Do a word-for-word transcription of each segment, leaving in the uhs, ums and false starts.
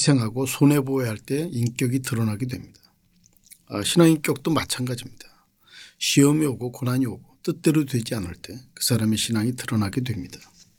희생하고 손해보호해야 할 때 인격이 드러나게 됩니다. 아, 신앙인격도 마찬가지입니다. 시험이 오고 고난이 오고 뜻대로 되지 않을 때 그 사람의 신앙이 드러나게 됩니다.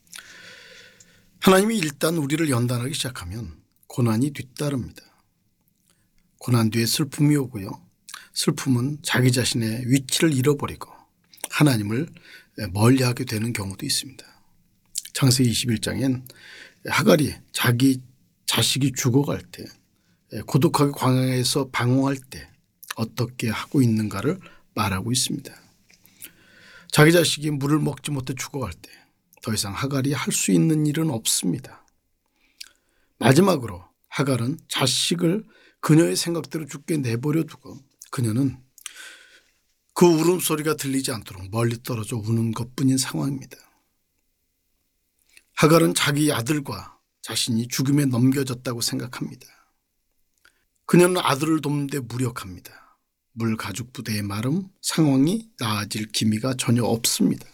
하나님이 일단 우리를 연단하기 시작하면 고난이 뒤따릅니다. 고난 뒤에 슬픔이 오고요. 슬픔은 자기 자신의 위치를 잃어버리고 하나님을 멀리하게 되는 경우도 있습니다. 창세기 이십일 장엔 하갈이 자기 자식이 죽어갈 때 고독하게 광야에서 방황할 때 어떻게 하고 있는가를 말하고 있습니다. 자기 자식이 물을 먹지 못해 죽어갈 때 더 이상 하갈이 할 수 있는 일은 없습니다. 마지막으로 하갈은 자식을 그녀의 생각대로 죽게 내버려 두고 그녀는 그 울음소리가 들리지 않도록 멀리 떨어져 우는 것뿐인 상황입니다. 하갈은 자기 아들과 자신이 죽음에 넘겨졌다고 생각합니다. 그녀는 아들을 돕는 데 무력합니다. 물 가죽 부대의 마름, 상황이 나아질 기미가 전혀 없습니다.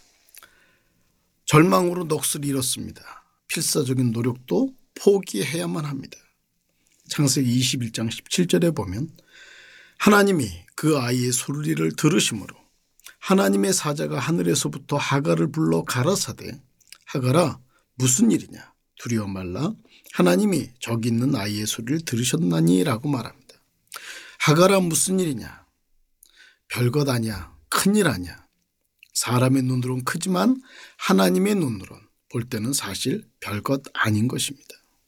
절망으로 넋을 잃었습니다. 필사적인 노력도 포기해야만 합니다. 창세기 이십일 장 십칠 절에 보면 하나님이 그 아이의 소리를 들으심으로 하나님의 사자가 하늘에서부터 하갈을 불러 가라사대 하갈아 무슨 일이냐 두려워 말라 하나님이 저기 있는 아이의 소리를 들으셨나니 라고 말합니다. 하갈아 무슨 일이냐 별것 아니야 큰일 아니야. 사람의 눈으로는 크지만 하나님의 눈으로는 볼 때는 사실 별것 아닌 것입니다.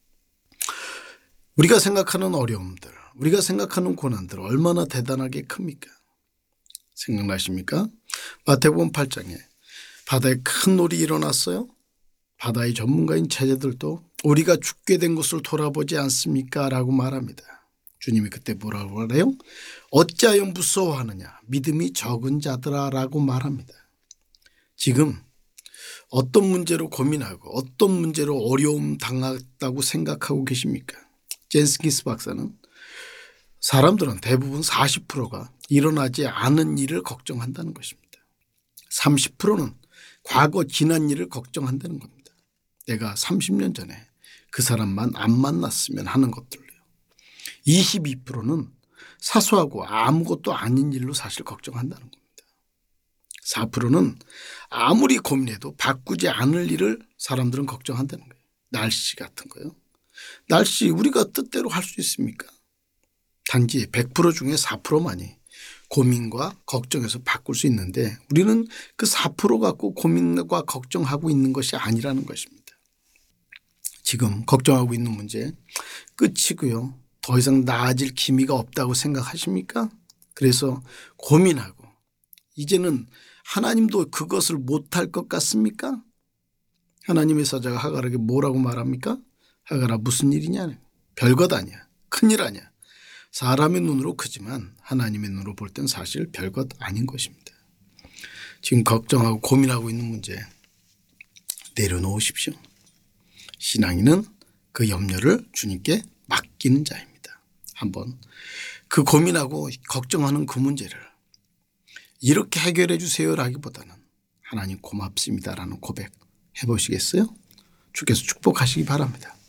우리가 생각하는 어려움들 우리가 생각하는 고난들 얼마나 대단하게 큽니까? 생각나십니까? 마태복음 팔 장에 바다에 큰 놀이 일어났어요. 바다의 전문가인 제자들도 우리가 죽게 된 것을 돌아보지 않습니까? 라고 말합니다. 주님이 그때 뭐라고 말해요? 어찌하여 무서워하느냐 믿음이 적은 자들아 라고 말합니다. 지금 어떤 문제로 고민하고 어떤 문제로 어려움 당했다고 생각하고 계십니까? 젠스키스 박사는 사람들은 대부분 사십 퍼센트가 일어나지 않은 일을 걱정한다는 것입니다. 삼십 퍼센트는 과거 지난 일을 걱정한다는 겁니다. 내가 삼십 년 전에 그 사람만 안 만났으면 하는 것들로요. 이십이 퍼센트는 사소하고 아무것도 아닌 일로 사실 걱정한다는 겁니다. 사 퍼센트는 아무리 고민해도 바꾸지 않을 일을 사람들은 걱정한다는 거예요. 날씨 같은 거요. 날씨 우리가 뜻대로 할 수 있습니까? 단지 백 퍼센트 중에 사 퍼센트만이 고민과 걱정에서 바꿀 수 있는데 우리는 그 사 퍼센트 갖고 고민과 걱정하고 있는 것이 아니라는 것입니다. 지금 걱정하고 있는 문제 끝이고요. 더 이상 나아질 기미가 없다고 생각하십니까? 그래서 고민하고 이제는 하나님도 그것을 못할 것 같습니까? 하나님의 사자가 하갈에게 뭐라고 말합니까? 하갈아 무슨 일이냐? 별것 아니야. 큰일 아니야. 사람의 눈으로 크지만 하나님의 눈으로 볼 땐 사실 별것 아닌 것입니다. 지금 걱정하고 고민하고 있는 문제 내려놓으십시오. 신앙인은 그 염려를 주님께 맡기는 자입니다. 한번 그 고민하고 걱정하는 그 문제를 이렇게 해결해 주세요라기보다는 하나님 고맙습니다라는 고백 해보시겠어요? 주께서 축복하시기 바랍니다.